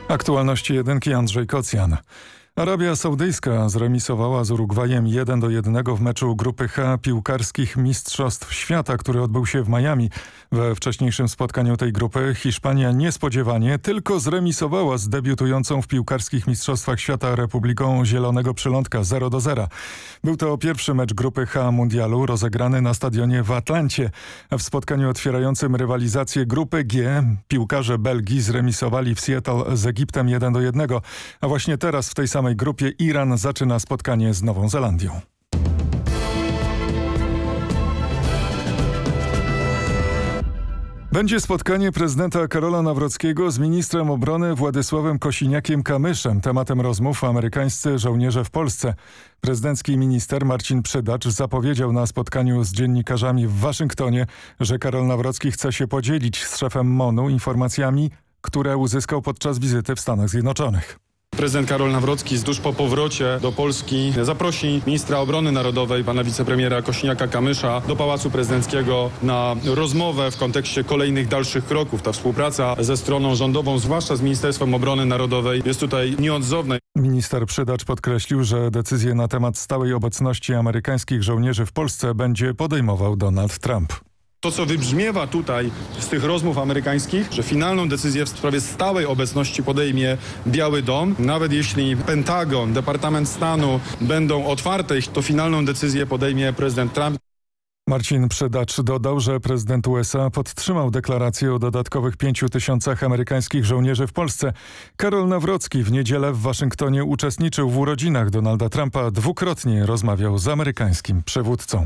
Aktualności jedynki, Andrzej Kocjan. Arabia Saudyjska zremisowała z Urugwajem 1-1 w meczu grupy H piłkarskich Mistrzostw Świata, który odbył się w Miami. We wcześniejszym spotkaniu tej grupy Hiszpania niespodziewanie tylko zremisowała z debiutującą w piłkarskich Mistrzostwach Świata Republiką Zielonego Przylądka 0-0. Był to pierwszy mecz grupy H mundialu rozegrany na stadionie w Atlancie. W spotkaniu otwierającym rywalizację grupy G piłkarze Belgii zremisowali w Seattle z Egiptem 1-1, a właśnie teraz w tej samej grupie Iran zaczyna spotkanie z Nową Zelandią. Będzie spotkanie prezydenta Karola Nawrockiego z ministrem obrony Władysławem Kosiniakiem-Kamyszem. Tematem rozmów amerykańscy żołnierze w Polsce. Prezydencki minister Marcin Przydacz zapowiedział na spotkaniu z dziennikarzami w Waszyngtonie, że Karol Nawrocki chce się podzielić z szefem MON-u informacjami, które uzyskał podczas wizyty w Stanach Zjednoczonych. Prezydent Karol Nawrocki tuż po powrocie do Polski zaprosi ministra obrony narodowej, pana wicepremiera Kosiniaka-Kamysza do Pałacu Prezydenckiego na rozmowę w kontekście kolejnych dalszych kroków. Ta współpraca ze stroną rządową, zwłaszcza z Ministerstwem Obrony Narodowej, jest tutaj nieodzowna. Minister Przydacz podkreślił, że decyzję na temat stałej obecności amerykańskich żołnierzy w Polsce będzie podejmował Donald Trump. To, co wybrzmiewa tutaj z tych rozmów amerykańskich, że finalną decyzję w sprawie stałej obecności podejmie Biały Dom. Nawet jeśli Pentagon, Departament Stanu będą otwarte, to finalną decyzję podejmie prezydent Trump. Marcin Przydacz dodał, że prezydent USA podtrzymał deklarację o dodatkowych 5 000 amerykańskich żołnierzy w Polsce. Karol Nawrocki w niedzielę w Waszyngtonie uczestniczył w urodzinach Donalda Trumpa. Dwukrotnie rozmawiał z amerykańskim przywódcą.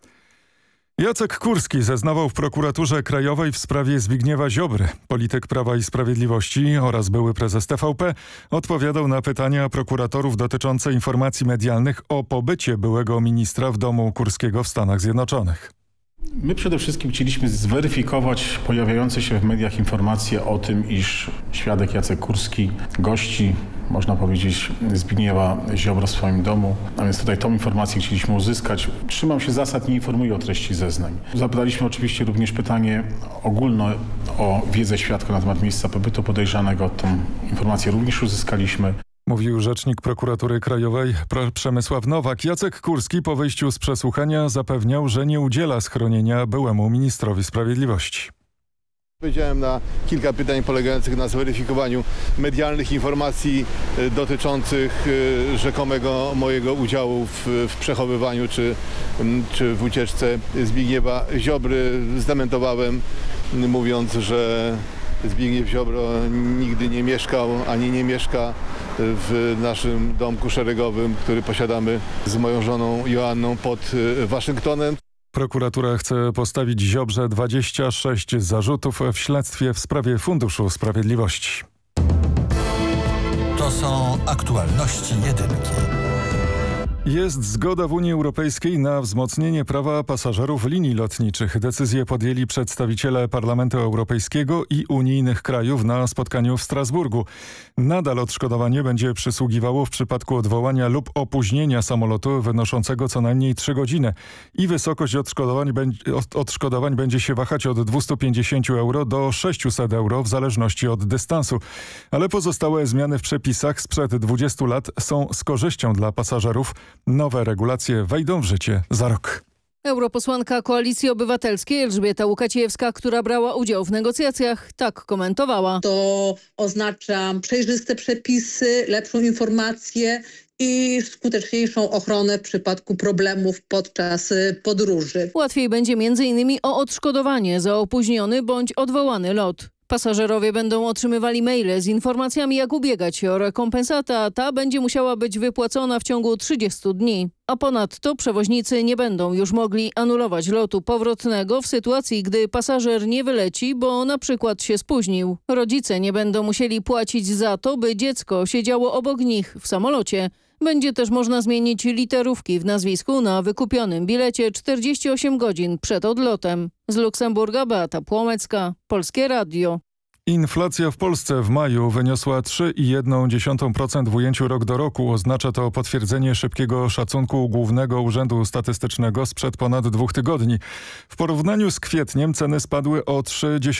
Jacek Kurski zeznawał w prokuraturze krajowej w sprawie Zbigniewa Ziobry. Polityk Prawa i Sprawiedliwości oraz były prezes TVP odpowiadał na pytania prokuratorów dotyczące informacji medialnych o pobycie byłego ministra w domu Kurskiego w Stanach Zjednoczonych. My przede wszystkim chcieliśmy zweryfikować pojawiające się w mediach informacje o tym, iż świadek Jacek Kurski gości, można powiedzieć, Zbigniewa Ziobro w swoim domu. A więc tutaj tą informację chcieliśmy uzyskać. Trzymam się zasad, nie informuję o treści zeznań. Zapytaliśmy oczywiście również pytanie ogólne o wiedzę świadka na temat miejsca pobytu podejrzanego. Tą informację również uzyskaliśmy. Mówił rzecznik prokuratury krajowej Przemysław Nowak. Jacek Kurski po wyjściu z przesłuchania zapewniał, że nie udziela schronienia byłemu ministrowi sprawiedliwości. Odpowiedziałem na kilka pytań polegających na zweryfikowaniu medialnych informacji dotyczących rzekomego mojego udziału w przechowywaniu czy w ucieczce Zbigniewa Ziobry. Zdementowałem, mówiąc, że Zbigniew Ziobro nigdy nie mieszkał ani nie mieszka w naszym domku szeregowym, który posiadamy z moją żoną Joanną pod Waszyngtonem. Prokuratura chce postawić Ziobrze 26 zarzutów w śledztwie w sprawie Funduszu Sprawiedliwości. To są aktualności jedynki. Jest zgoda w Unii Europejskiej na wzmocnienie prawa pasażerów linii lotniczych. Decyzję podjęli przedstawiciele Parlamentu Europejskiego i unijnych krajów na spotkaniu w Strasburgu. Nadal odszkodowanie będzie przysługiwało w przypadku odwołania lub opóźnienia samolotu wynoszącego co najmniej 3 godziny. I wysokość odszkodowań będzie się wahać od 250 euro do 600 euro w zależności od dystansu. Ale pozostałe zmiany w przepisach sprzed 20 lat są z korzyścią dla pasażerów. Nowe regulacje wejdą w życie za rok. Europosłanka Koalicji Obywatelskiej Elżbieta Łukacijewska, która brała udział w negocjacjach, tak komentowała. To oznacza przejrzyste przepisy, lepszą informację i skuteczniejszą ochronę w przypadku problemów podczas podróży. Łatwiej będzie m.in. o odszkodowanie za opóźniony bądź odwołany lot. Pasażerowie będą otrzymywali maile z informacjami, jak ubiegać się o rekompensatę, a ta będzie musiała być wypłacona w ciągu 30 dni. A ponadto przewoźnicy nie będą już mogli anulować lotu powrotnego w sytuacji, gdy pasażer nie wyleci, bo na przykład się spóźnił. Rodzice nie będą musieli płacić za to, by dziecko siedziało obok nich w samolocie. Będzie też można zmienić literówki w nazwisku na wykupionym bilecie 48 godzin przed odlotem. Z Luksemburga Beata Płomecka, Polskie Radio. Inflacja w Polsce w maju wyniosła 3,1% w ujęciu rok do roku. Oznacza to potwierdzenie szybkiego szacunku Głównego Urzędu Statystycznego sprzed ponad 2 tygodni. W porównaniu z kwietniem ceny spadły o 0,3%.